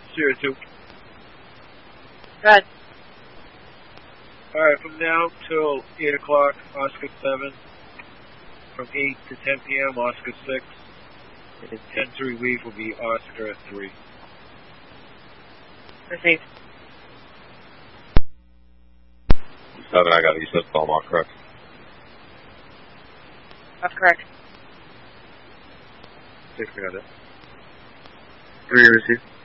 02. Go ahead. Alright, from now till 8 o'clock, Oscar 7. From 8 to 10 p.m., Oscar 6. And 10 to relief will be Oscar 3. Received. 7, I got you said Belmont, correct? That's correct. 6, I got it. 3, received.